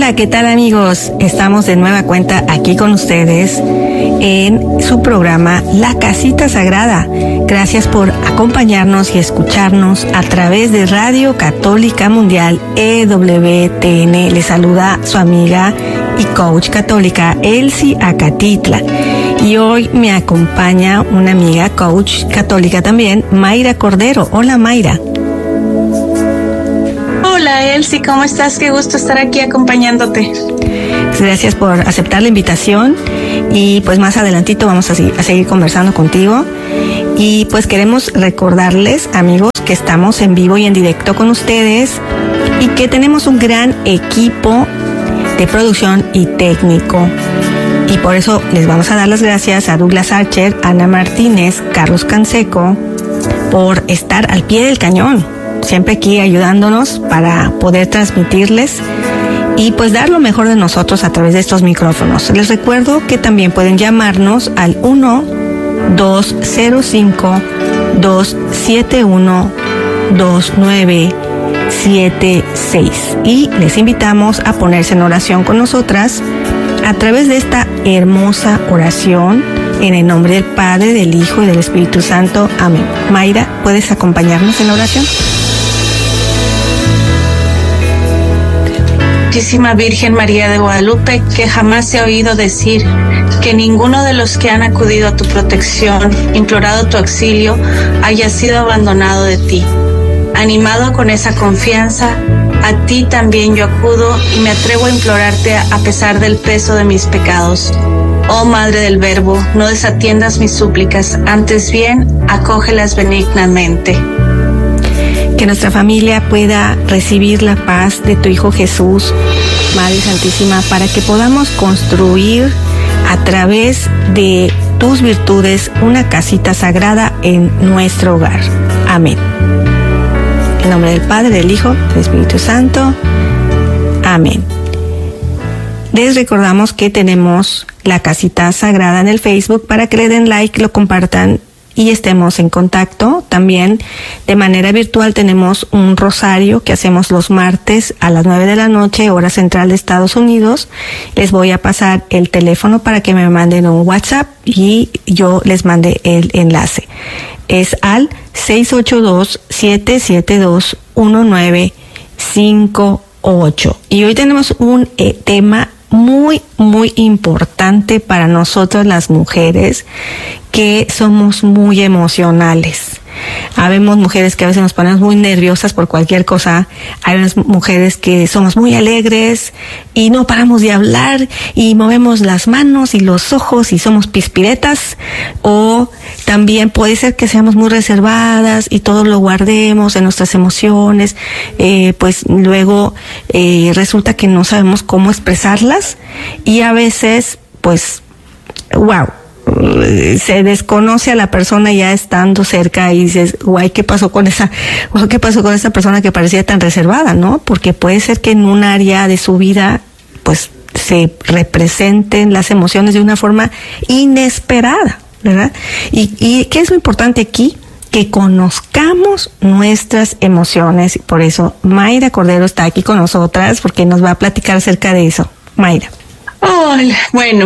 Hola, ¿qué tal amigos? Estamos de nueva cuenta aquí con ustedes en su programa La Casita Sagrada. Gracias por acompañarnos y escucharnos a través de Radio Católica Mundial EWTN. Les saluda su amiga y coach católica Elsie Acatitla. Y hoy me acompaña una amiga coach católica también, Mayra Cordero. Hola Mayra. Hola Elsie, ¿cómo estás? Qué gusto estar aquí acompañándote. Gracias por aceptar la invitación y pues más adelantito vamos a seguir conversando contigo. Y pues queremos recordarles, amigos, que estamos en vivo y en directo con ustedes y que tenemos un gran equipo de producción y técnico. Y por eso les vamos a dar las gracias a Douglas Archer, Ana Martínez, Carlos Canseco, por estar al pie del cañón, siempre aquí ayudándonos para poder transmitirles y pues dar lo mejor de nosotros a través de estos micrófonos. Les recuerdo que también pueden llamarnos al 1-205-271-2976 y les invitamos a ponerse en oración con nosotras a través de esta hermosa oración en el nombre del Padre, del Hijo y del Espíritu Santo. Amén. Mayra, ¿puedes acompañarnos en la oración? Santísima Virgen María de Guadalupe, que jamás se ha oído decir que ninguno de los que han acudido a tu protección, implorado tu auxilio, haya sido abandonado de ti. Animado con esa confianza, a ti también yo acudo y me atrevo a implorarte a pesar del peso de mis pecados. Oh Madre del Verbo, no desatiendas mis súplicas, antes bien, acógelas benignamente. Que nuestra familia pueda recibir la paz de tu Hijo Jesús, Madre Santísima, para que podamos construir a través de tus virtudes una casita sagrada en nuestro hogar. Amén. En nombre del Padre, del Hijo, del Espíritu Santo. Amén. Les recordamos que tenemos la casita sagrada en el Facebook para que le den like, lo compartan y estemos en contacto. También de manera virtual tenemos un rosario que hacemos los martes a las 9 de la noche, hora central de Estados Unidos. Les voy a pasar el teléfono para que me manden un WhatsApp y yo les mande el enlace. Es al 682-772-1958. Y hoy tenemos un tema muy importante para nosotras las mujeres que somos muy emocionales. Habemos mujeres que a veces nos ponemos muy nerviosas por cualquier cosa. Hay unas mujeres que somos muy alegres y no paramos de hablar y movemos las manos y los ojos y somos pispiretas. O también puede ser que seamos muy reservadas y todo lo guardemos en nuestras emociones. Pues luego resulta que no sabemos cómo expresarlas y a veces pues se desconoce a la persona ya estando cerca y dices, guay, ¿qué pasó con esa persona que parecía tan reservada, ¿no? Porque puede ser que en un área de su vida, pues, se representen las emociones de una forma inesperada, ¿verdad? Y ¿qué es lo importante aquí? Que conozcamos nuestras emociones. Por eso Mayra Cordero está aquí con nosotras, porque nos va a platicar acerca de eso. Mayra. Hola, bueno,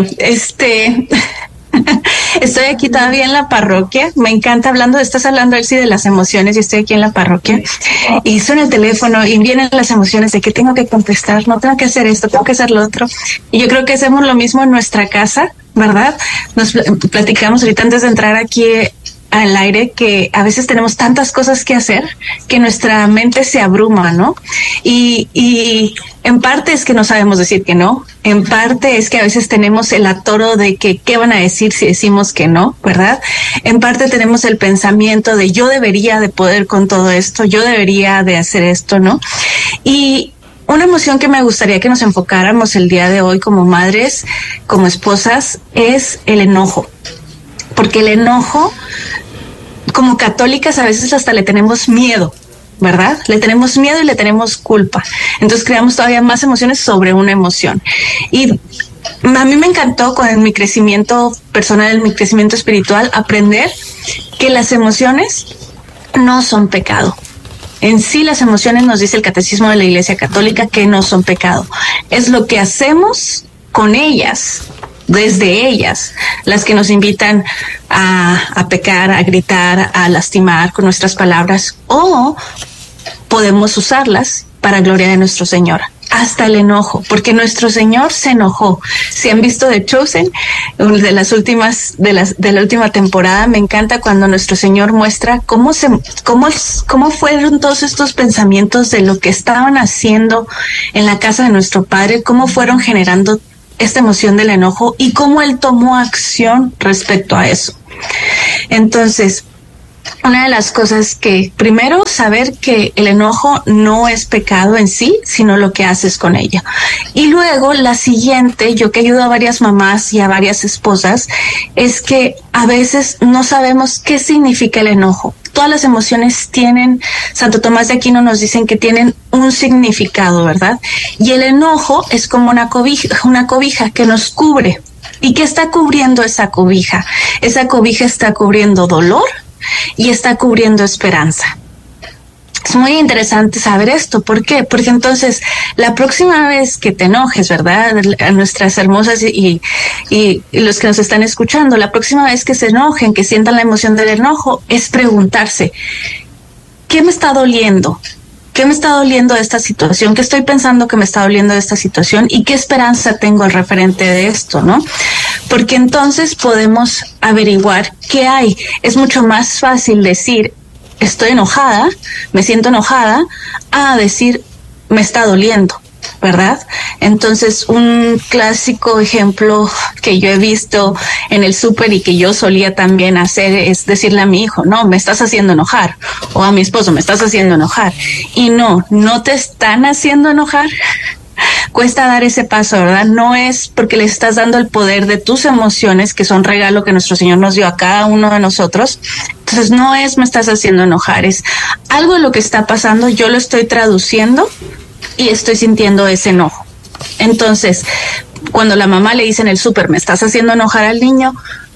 estoy aquí todavía en la parroquia. Me encanta estás hablando, Elsie, de las emociones y estoy aquí en la parroquia y suena el teléfono y vienen las emociones de que tengo que contestar, no tengo que hacer esto, tengo que hacer lo otro. Y yo creo que hacemos lo mismo en nuestra casa, ¿verdad? Nos platicamos ahorita antes de entrar aquí al aire que a veces tenemos tantas cosas que hacer que nuestra mente se abruma, ¿no? Y en parte es que no sabemos decir que no, en parte es que a veces tenemos el atoro de que qué van a decir si decimos que no, ¿verdad? En parte tenemos el pensamiento de yo debería de poder con todo esto, yo debería de hacer esto, ¿no? Y una emoción que me gustaría que nos enfocáramos el día de hoy como madres, como esposas, es el enojo. Porque el enojo, como católicas, a veces hasta le tenemos miedo, ¿verdad? Le tenemos miedo y le tenemos culpa. Entonces creamos todavía más emociones sobre una emoción. Y a mí me encantó con mi crecimiento personal, mi crecimiento espiritual, aprender que las emociones no son pecado. En sí, las emociones, nos dice el Catecismo de la Iglesia Católica, que no son pecado. Es lo que hacemos con ellas, desde ellas, las que nos invitan a pecar, a gritar, a lastimar con nuestras palabras, o podemos usarlas para gloria de nuestro Señor. Hasta el enojo, porque nuestro Señor se enojó. Si han visto The Chosen, de la última temporada, me encanta cuando nuestro Señor muestra cómo fueron todos estos pensamientos de lo que estaban haciendo en la casa de nuestro Padre, cómo fueron generando esta emoción del enojo y cómo Él tomó acción respecto a eso. Entonces, una de las cosas que, primero, saber que el enojo no es pecado en sí, sino lo que haces con ella. Y luego, la siguiente, yo que ayudo a varias mamás y a varias esposas, es que a veces no sabemos qué significa el enojo. Todas las emociones tienen, Santo Tomás de Aquino nos dicen que tienen un significado, ¿verdad? Y el enojo es como una cobija que nos cubre. ¿Y qué está cubriendo esa cobija? Esa cobija está cubriendo dolor y está cubriendo esperanza. Es muy interesante saber esto. ¿Por qué? Porque entonces la próxima vez que te enojes, ¿verdad? A nuestras hermosas y los que nos están escuchando, la próxima vez que se enojen, que sientan la emoción del enojo, es preguntarse, ¿qué me está doliendo? ¿Qué me está doliendo de esta situación? ¿Qué estoy pensando que me está doliendo de esta situación? ¿Y qué esperanza tengo al referente de esto, no? Porque entonces podemos averiguar qué hay. Es mucho más fácil decir, estoy enojada, me siento enojada, a decir, me está doliendo, ¿verdad? Entonces, un clásico ejemplo que yo he visto en el súper y que yo solía también hacer es decirle a mi hijo, no, me estás haciendo enojar, o a mi esposo, me estás haciendo enojar. Y no te están haciendo enojar. Cuesta dar ese paso, ¿verdad? No es porque le estás dando el poder de tus emociones, que son regalo que nuestro Señor nos dio a cada uno de nosotros. Entonces, no es me estás haciendo enojar, es algo de lo que está pasando, yo lo estoy traduciendo y estoy sintiendo ese enojo. Entonces, cuando la mamá le dice en el súper, me estás haciendo enojar al niño,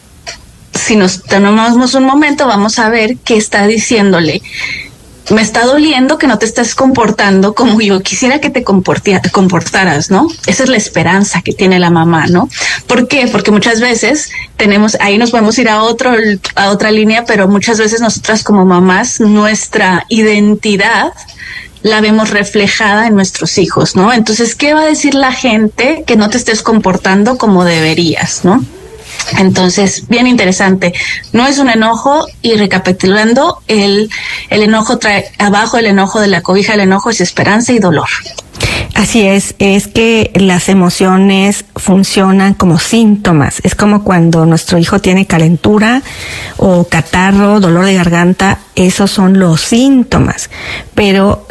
si nos tomamos un momento, vamos a ver qué está diciéndole. Me está doliendo que no te estés comportando como yo quisiera que te comportaras, ¿no? Esa es la esperanza que tiene la mamá, ¿no? ¿Por qué? Porque muchas veces ahí nos podemos ir a otra línea, pero muchas veces nosotras como mamás, nuestra identidad la vemos reflejada en nuestros hijos, ¿no? Entonces, ¿qué va a decir la gente que no te estés comportando como deberías, ¿no? Entonces, bien interesante. No es un enojo, y recapitulando, el enojo trae abajo, el enojo de la cobija del enojo es esperanza y dolor. Así es que las emociones funcionan como síntomas. Es como cuando nuestro hijo tiene calentura o catarro, dolor de garganta, esos son los síntomas. Pero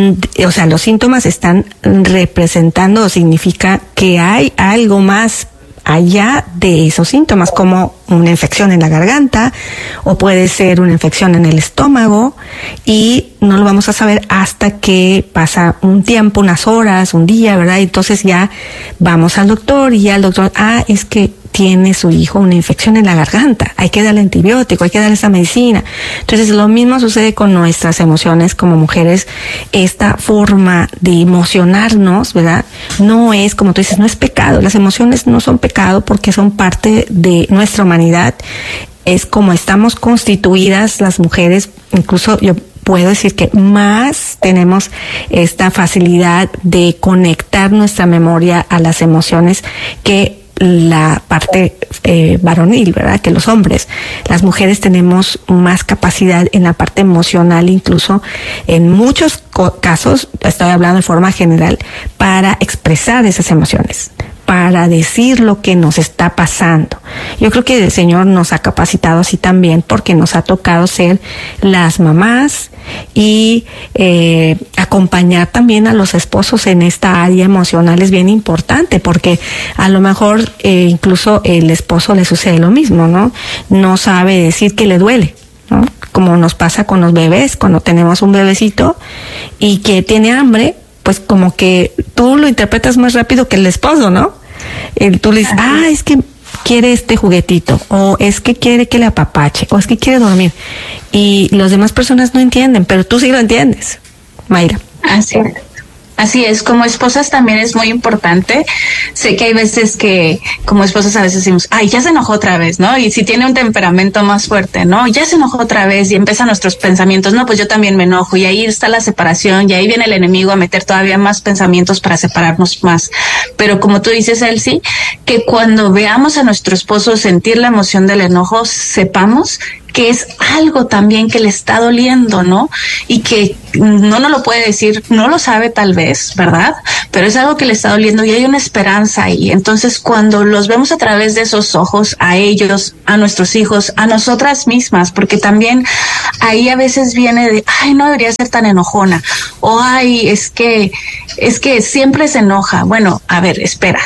los síntomas están representando o significa que hay algo más allá de esos síntomas, como una infección en la garganta, o puede ser una infección en el estómago, y no lo vamos a saber hasta que pasa un tiempo, unas horas, un día, ¿verdad? Entonces ya vamos al doctor y ya el doctor, es que tiene su hijo una infección en la garganta, hay que darle antibiótico, hay que darle esa medicina. Entonces lo mismo sucede con nuestras emociones como mujeres. Esta forma de emocionarnos, ¿verdad? No es, como tú dices, no es pecado. Las emociones no son pecado porque son parte de nuestra humanidad. Es como estamos constituidas las mujeres. Incluso yo puedo decir que más tenemos esta facilidad de conectar nuestra memoria a las emociones que la parte varonil, ¿verdad? Que los hombres. Las mujeres tenemos más capacidad en la parte emocional, incluso en muchos casos, estoy hablando de forma general, para expresar esas emociones, para decir lo que nos está pasando. Yo creo que el Señor nos ha capacitado así también, porque nos ha tocado ser las mamás y acompañar también a los esposos en esta área emocional es bien importante, porque a lo mejor incluso el esposo le sucede lo mismo, ¿no? No sabe decir que le duele, ¿no? Como nos pasa con los bebés, cuando tenemos un bebecito y que tiene hambre, pues como que tú lo interpretas más rápido que el esposo, ¿no? Tú le dices, es que quiere este juguetito, o es que quiere que le apapache, o es que quiere dormir. Y las demás personas no entienden, pero tú sí lo entiendes, Mayra. Así es. Así es, como esposas también es muy importante. Sé que hay veces que como esposas a veces decimos, ay, ya se enojó otra vez, ¿no? Y si tiene un temperamento más fuerte, ¿no? Ya se enojó otra vez y empiezan nuestros pensamientos, no, pues yo también me enojo y ahí está la separación y ahí viene el enemigo a meter todavía más pensamientos para separarnos más. Pero como tú dices, Elsie, que cuando veamos a nuestro esposo sentir la emoción del enojo, sepamos que es algo también que le está doliendo, ¿no? Y que no nos lo puede decir, no lo sabe tal vez, ¿verdad? Pero es algo que le está doliendo y hay una esperanza ahí. Entonces, cuando los vemos a través de esos ojos, a ellos, a nuestros hijos, a nosotras mismas, porque también ahí a veces viene de, ay, no debería ser tan enojona, o ay, es que siempre se enoja. Bueno, a ver, espera.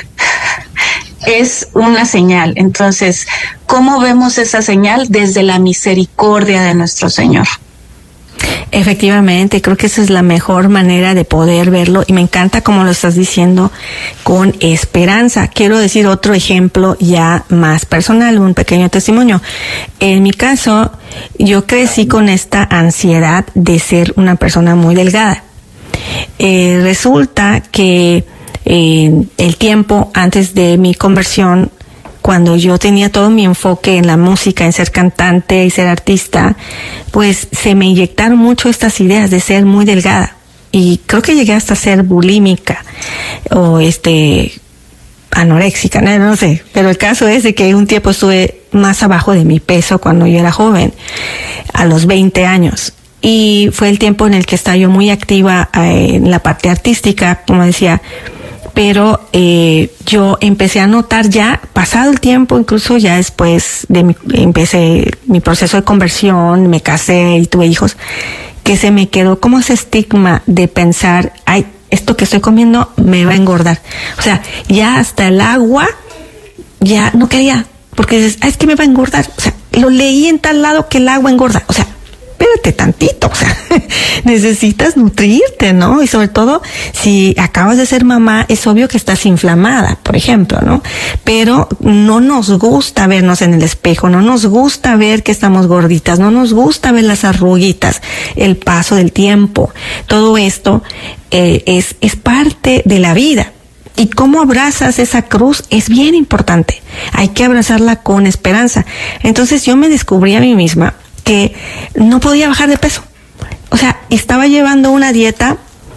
Es una señal. Entonces, ¿cómo vemos esa señal? Desde la misericordia de nuestro Señor. Efectivamente, creo que esa es la mejor manera de poder verlo y me encanta como lo estás diciendo, con esperanza. Quiero decir otro ejemplo ya más personal, un pequeño testimonio. En mi caso, yo crecí con esta ansiedad de ser una persona muy delgada. Resulta que el tiempo antes de mi conversión, cuando yo tenía todo mi enfoque en la música, en ser cantante y ser artista, pues se me inyectaron mucho estas ideas de ser muy delgada. Y creo que llegué hasta ser bulímica o anoréxica, no sé. Pero el caso es de que un tiempo estuve más abajo de mi peso cuando yo era joven, a los 20 años. Y fue el tiempo en el que estaba yo muy activa en la parte artística, como decía. Pero yo empecé a notar ya, pasado el tiempo, incluso ya después de empecé mi proceso de conversión, me casé y tuve hijos, que se me quedó como ese estigma de pensar, ay, esto que estoy comiendo me va a engordar. O sea, ya hasta el agua, ya no quería, porque dices, es que me va a engordar. O sea, lo leí en tal lado que el agua engorda. O sea, espérate tantito, o sea, necesitas nutrirte, ¿no? Y sobre todo, si acabas de ser mamá, es obvio que estás inflamada, por ejemplo, ¿no? Pero no nos gusta vernos en el espejo, no nos gusta ver que estamos gorditas, no nos gusta ver las arruguitas, el paso del tiempo. Todo esto es parte de la vida. Y cómo abrazas esa cruz es bien importante. Hay que abrazarla con esperanza. Entonces yo me descubrí a mí misma que no podía bajar de peso. O sea, estaba llevando una dieta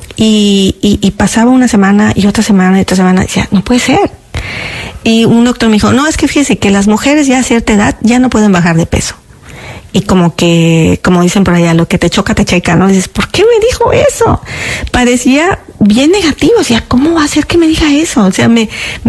y pasaba una semana y otra semana y otra semana. Y decía, no puede ser. Y un doctor me dijo, no, es que fíjese que las mujeres ya a cierta edad ya no pueden bajar de peso. Y como dicen por allá, lo que te choca, te checa, ¿no? Y dices, ¿por qué me dijo eso? Parecía bien negativo. O sea, ¿cómo va a ser que me diga eso? O sea, me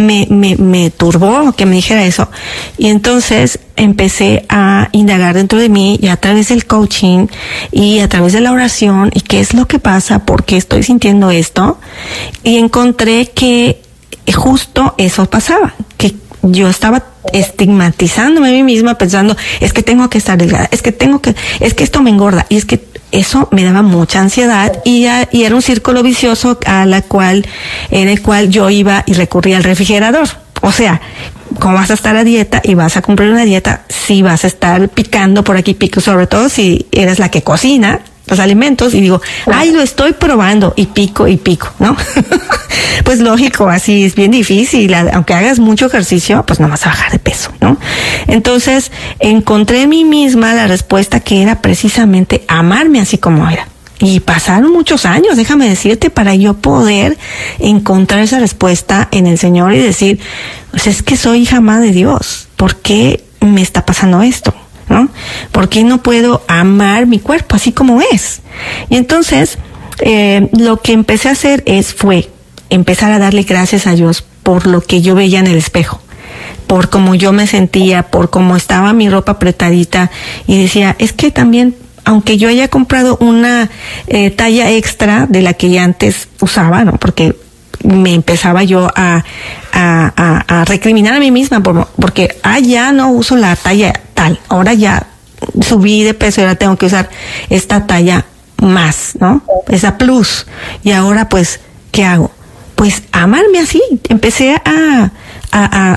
turbó que me dijera eso. Y entonces empecé a indagar dentro de mí y a través del coaching y a través de la oración y qué es lo que pasa, por qué estoy sintiendo esto. Y encontré que justo eso pasaba, que yo estaba estigmatizándome a mí misma pensando, es que tengo que estar delgada, es que esto me engorda, y es que eso me daba mucha ansiedad y era un círculo vicioso en el cual yo iba y recurría al refrigerador. O sea, ¿cómo vas a estar a dieta y vas a cumplir una dieta si vas a estar picando por aquí, pico, sobre todo si eres la que cocina los alimentos? Y digo, ay, lo estoy probando y pico, ¿no? Pues lógico, así es bien difícil. Aunque hagas mucho ejercicio, pues no vas a bajar de peso, ¿no? Entonces, encontré en mí misma la respuesta que era precisamente amarme así como era. Y pasaron muchos años, déjame decirte, para yo poder encontrar esa respuesta en el Señor y decir, pues es que soy hija amada de Dios. ¿Por qué me está pasando esto? ¿No? ¿Por qué no puedo amar mi cuerpo así como es? Y entonces, lo que empecé a hacer fue empezar a darle gracias a Dios por lo que yo veía en el espejo, por cómo yo me sentía, por cómo estaba mi ropa apretadita, y decía, es que también, aunque yo haya comprado una talla extra de la que ya antes usaba, ¿no? Porque me empezaba yo a recriminar a mí misma porque ya no uso la talla tal, ahora ya subí de peso y ahora tengo que usar esta talla más, ¿no? Esa plus. Y ahora pues, ¿qué hago? Pues amarme así. Empecé a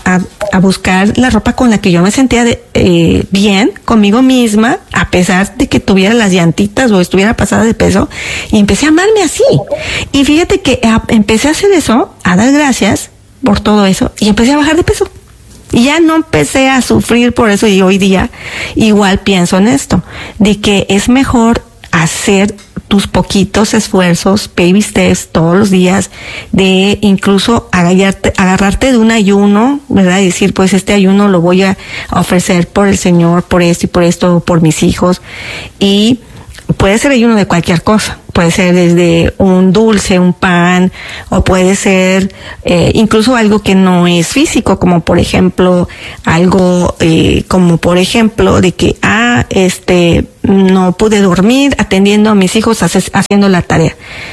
a buscar la ropa con la que yo me sentía bien conmigo misma, a pesar de que tuviera las llantitas o estuviera pasada de peso, y empecé a amarme así. Y fíjate que empecé a hacer eso, a dar gracias por todo eso, y empecé a bajar de peso. Y ya no empecé a sufrir por eso, y hoy día igual pienso en esto, de que es mejor hacer tus poquitos esfuerzos, baby steps, todos los días, de incluso agarrarte de un ayuno, ¿verdad? Y decir, pues este ayuno lo voy a ofrecer por el Señor, por esto y por esto, por mis hijos. Y puede ser ayuno de cualquier cosa. Puede ser desde un dulce, un pan, o puede ser incluso algo que no es físico, como por ejemplo algo de que no pude dormir atendiendo a mis hijos, haciendo la tarea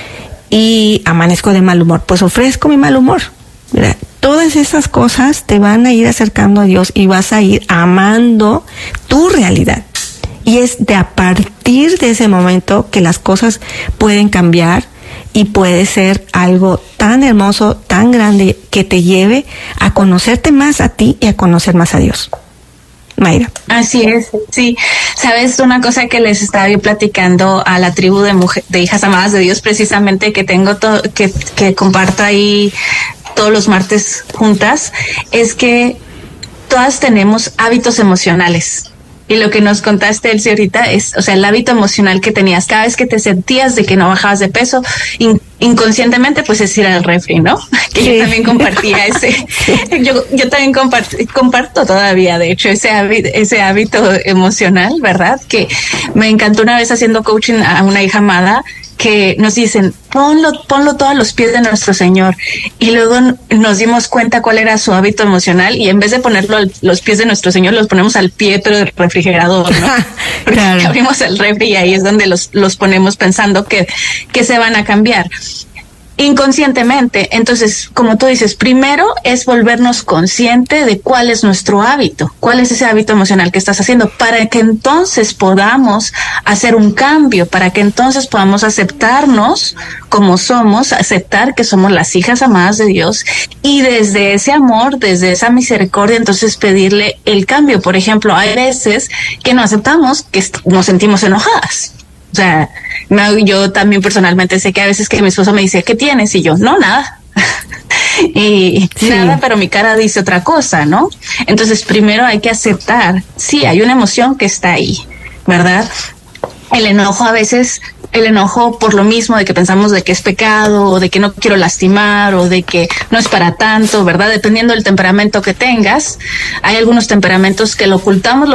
y amanezco de mal humor, pues ofrezco mi mal humor. Mira, todas esas cosas te van a ir acercando a Dios y vas a ir amando tu realidad. Y es a partir de ese momento que las cosas pueden cambiar y puede ser algo tan hermoso, tan grande, que te lleve a conocerte más a ti y a conocer más a Dios. Mayra. Así es, sí. Sabes, una cosa que les estaba yo platicando a la tribu de hijas amadas de Dios, precisamente, que tengo que comparto ahí todos los martes juntas, es que todas tenemos hábitos emocionales. Y lo que nos contaste, Elsie, ahorita es, o sea, el hábito emocional que tenías cada vez que te sentías de que no bajabas de peso, inconscientemente, pues es ir al refri, ¿no? Que sí. Yo también compartía yo también comparto todavía, de hecho, ese hábito emocional, ¿verdad? Que me encantó una vez haciendo coaching a una hija amada, que nos dicen, ponlo todo a los pies de nuestro Señor. Y luego nos dimos cuenta cuál era su hábito emocional, y en vez de ponerlo a los pies de nuestro Señor, los ponemos al pie, pero del refrigerador, ¿no? Porque claro. Abrimos el refri y ahí es donde los ponemos pensando que se van a cambiar inconscientemente. Entonces, como tú dices, primero es volvernos consciente de cuál es nuestro hábito, cuál es ese hábito emocional que estás haciendo, para que entonces podamos hacer un cambio, para que entonces podamos aceptarnos como somos, aceptar que somos las hijas amadas de Dios, y desde ese amor, desde esa misericordia, entonces pedirle el cambio. Por ejemplo, hay veces que no aceptamos, que nos sentimos enojadas. O sea, yo también personalmente sé que a veces que mi esposo me dice, ¿qué tienes? Y yo, no, nada. Y sí. Nada, pero mi cara dice otra cosa, ¿no? Entonces, primero hay que aceptar, sí, hay una emoción que está ahí, ¿verdad? El enojo por lo mismo de que pensamos de que es pecado, o de que no quiero lastimar, o de que no es para tanto, ¿verdad? Dependiendo del temperamento que tengas. Hay algunos temperamentos que lo ocultamos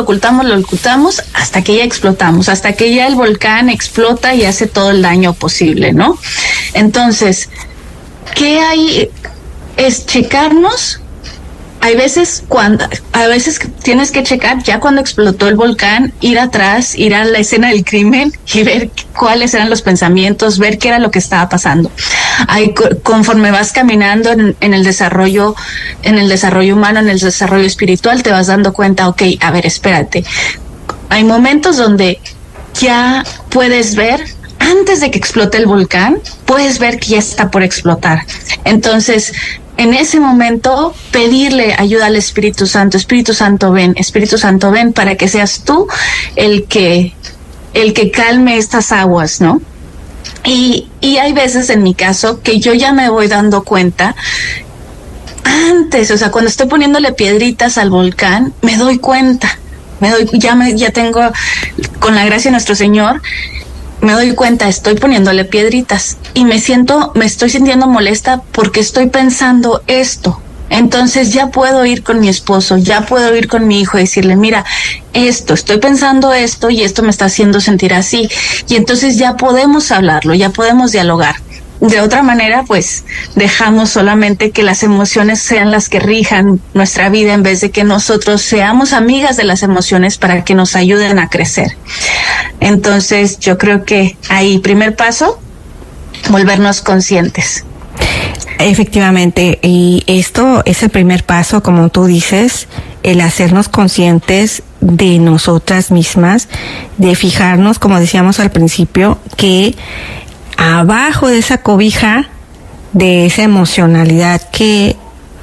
hasta que ya explotamos, hasta que ya el volcán explota y hace todo el daño posible, ¿no? Entonces, ¿qué hay? Es checarnos. A veces tienes que checar ya cuando explotó el volcán, ir atrás, ir a la escena del crimen y ver cuáles eran los pensamientos, ver qué era lo que estaba pasando. Conforme vas caminando en el desarrollo humano, en el desarrollo espiritual, te vas dando cuenta, okay, a ver, espérate. Hay momentos donde ya puedes ver, antes de que explote el volcán, puedes ver que ya está por explotar. Entonces, en ese momento, pedirle ayuda al Espíritu Santo. Espíritu Santo, ven para que seas tú el que calme estas aguas, ¿no? Y hay veces, en mi caso, que yo ya me voy dando cuenta antes, o sea, cuando estoy poniéndole piedritas al volcán, me doy cuenta. Ya tengo, con la gracia de nuestro Señor, me doy cuenta, estoy poniéndole piedritas y me estoy sintiendo molesta porque estoy pensando esto. Entonces ya puedo ir con mi esposo, ya puedo ir con mi hijo y decirle, mira, estoy pensando esto y esto me está haciendo sentir así. Y entonces ya podemos hablarlo, ya podemos dialogar. De otra manera, pues dejamos solamente que las emociones sean las que rijan nuestra vida, en vez de que nosotros seamos amigas de las emociones para que nos ayuden a crecer. Entonces, yo creo que ahí, primer paso, volvernos conscientes. Efectivamente, y esto es el primer paso, como tú dices, el hacernos conscientes de nosotras mismas, de fijarnos, como decíamos al principio, que abajo de esa cobija, de esa emocionalidad que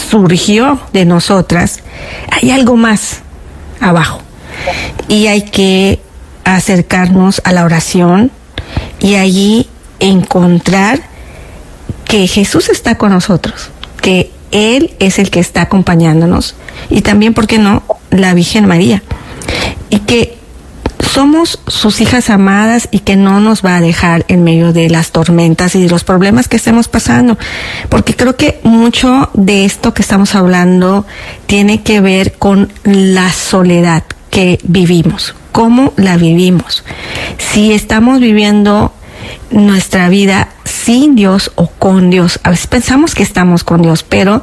surgió de nosotras, hay algo más abajo. Y hay que acercarnos a la oración y allí encontrar que Jesús está con nosotros, que Él es el que está acompañándonos, y también, ¿por qué no?, la Virgen María, y que somos sus hijas amadas y que no nos va a dejar en medio de las tormentas y de los problemas que estemos pasando, porque creo que mucho de esto que estamos hablando tiene que ver con la soledad que vivimos, cómo la vivimos. Si estamos viviendo nuestra vida sin Dios o con Dios, a veces pensamos que estamos con Dios, pero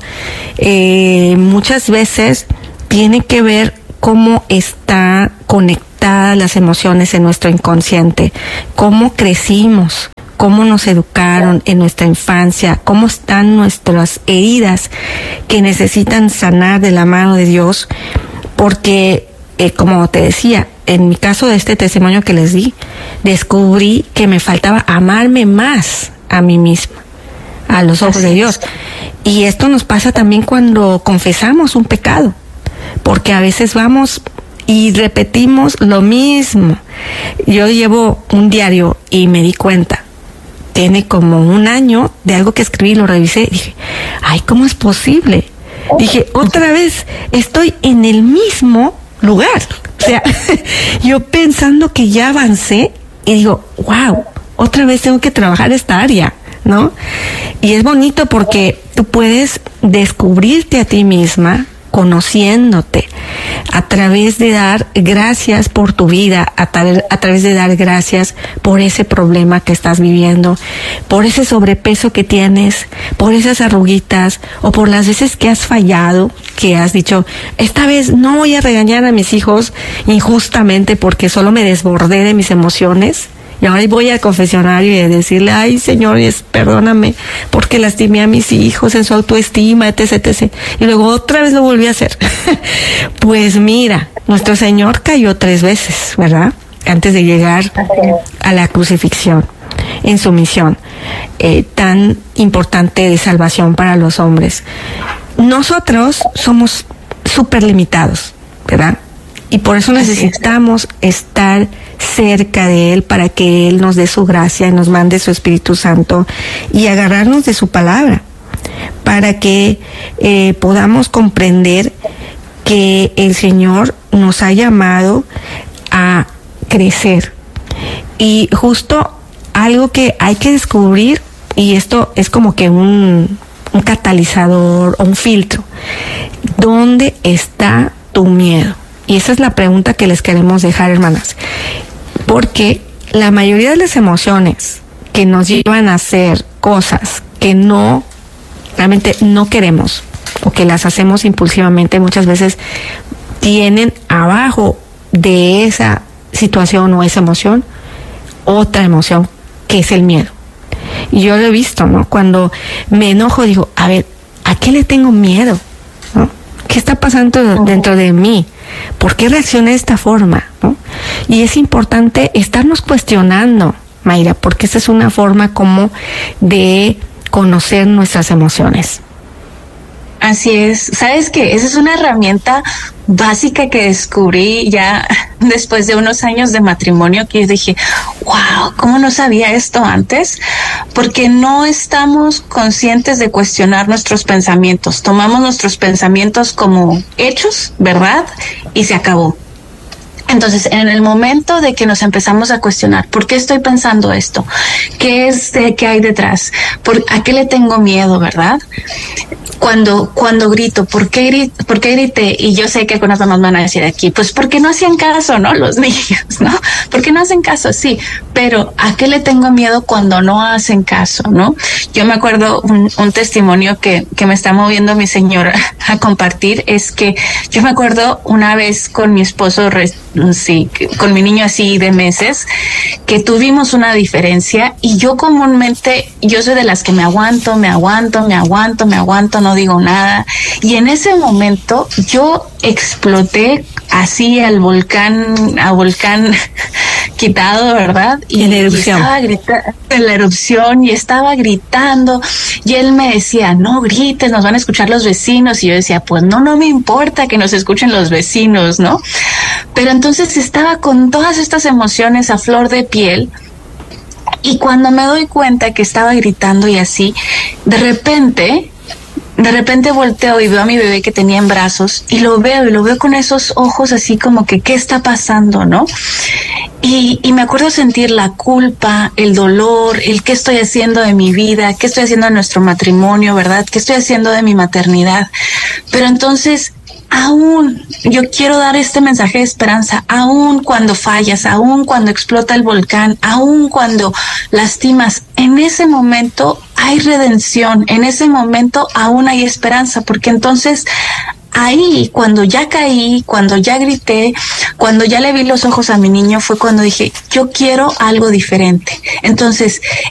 muchas veces tiene que ver cómo está conectadas las emociones en nuestro inconsciente, cómo crecimos, cómo nos educaron en nuestra infancia, cómo están nuestras heridas que necesitan sanar de la mano de Dios, porque como te decía, en mi caso de este testimonio que les di, descubrí que me faltaba amarme más a mí misma, a los ojos de Dios. Y esto nos pasa también cuando confesamos un pecado, porque a veces vamos y repetimos lo mismo. Yo llevo un diario y me di cuenta, tiene como un año de algo que escribí, lo revisé y dije, ay, ¿cómo es posible? Dije, otra vez estoy en el mismo lugar. O sea, yo pensando que ya avancé y digo, wow, otra vez tengo que trabajar esta área, ¿no? Y es bonito porque tú puedes descubrirte a ti misma conociéndote a través de dar gracias por tu vida, a través de dar gracias por ese problema que estás viviendo, por ese sobrepeso que tienes, por esas arruguitas, o por las veces que has fallado, que has dicho, esta vez no voy a regañar a mis hijos injustamente porque solo me desbordé de mis emociones. Y ahora voy al confesionario y a decirle, ay, señores, perdóname porque lastimé a mis hijos en su autoestima, etc., etc. Y luego otra vez lo volví a hacer. Pues mira, nuestro Señor cayó 3 veces, ¿verdad? Antes de llegar a la crucifixión, en su misión tan importante de salvación para los hombres. Nosotros somos súper limitados, ¿verdad? Y por eso necesitamos estar cerca de Él para que Él nos dé su gracia y nos mande su Espíritu Santo y agarrarnos de su palabra para que podamos comprender que el Señor nos ha llamado a crecer. Y justo algo que hay que descubrir, y esto es como que un catalizador o un filtro, ¿dónde está tu miedo? Y esa es la pregunta que les queremos dejar, hermanas, porque la mayoría de las emociones que nos llevan a hacer cosas que realmente no queremos, o que las hacemos impulsivamente, muchas veces tienen abajo de esa situación o esa emoción otra emoción, que es el miedo. Y yo lo he visto, ¿no? Cuando me enojo digo, a ver, ¿a qué le tengo miedo? ¿No? ¿Qué está pasando dentro de mí? ¿Por qué reaccioné de esta forma? ¿No? Y es importante estarnos cuestionando, Mayra, porque esa es una forma como de conocer nuestras emociones. Así es. ¿Sabes qué? Esa es una herramienta básica que descubrí ya después de unos años de matrimonio, que yo dije, wow, ¿cómo no sabía esto antes? Porque no estamos conscientes de cuestionar nuestros pensamientos. Tomamos nuestros pensamientos como hechos, ¿verdad? Y se acabó. Entonces, en el momento de que nos empezamos a cuestionar, ¿por qué estoy pensando esto? ¿Qué hay detrás? ¿A qué le tengo miedo, verdad? Cuando grito, ¿por qué grité? Y yo sé que algunas mamás van a decir aquí, pues porque no hacían caso, ¿no? Los niños, ¿no? Porque no hacen caso, sí, pero ¿a qué le tengo miedo cuando no hacen caso, no? Yo me acuerdo un testimonio que me está moviendo mi señora a compartir, es que yo me acuerdo una vez con mi esposo, con mi niño así de meses, que tuvimos una diferencia, y yo comúnmente, yo soy de las que me aguanto, no digo nada, y en ese momento yo exploté así a volcán desquitado, ¿verdad? En la erupción. En la erupción, y estaba gritando, y él me decía, no grites, nos van a escuchar los vecinos, y yo decía, pues no me importa que nos escuchen los vecinos, ¿no? Pero entonces estaba con todas estas emociones a flor de piel, y cuando me doy cuenta que estaba gritando y así, de repente volteo y veo a mi bebé que tenía en brazos, y lo veo con esos ojos así como que, ¿qué está pasando, no? Y me acuerdo sentir la culpa, el dolor, el qué estoy haciendo de mi vida, qué estoy haciendo de nuestro matrimonio, ¿verdad? ¿Qué estoy haciendo de mi maternidad? Pero entonces, aún yo quiero dar este mensaje de esperanza, aún cuando fallas, aún cuando explota el volcán, aún cuando lastimas, en ese momento hay redención, en ese momento aún hay esperanza, porque entonces ahí, cuando ya caí, cuando ya grité, cuando ya le vi los ojos a mi niño, fue cuando dije, yo quiero algo diferente. Entonces,